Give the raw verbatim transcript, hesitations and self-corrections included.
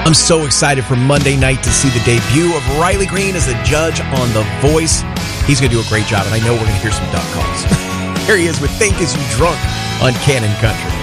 I'm so excited for Monday night to see the debut of Riley Green as a judge on The Voice. He's going to do a great job, and I know we're going to hear some duck calls. Here he is with Think Is You Drunk on Cannon Country.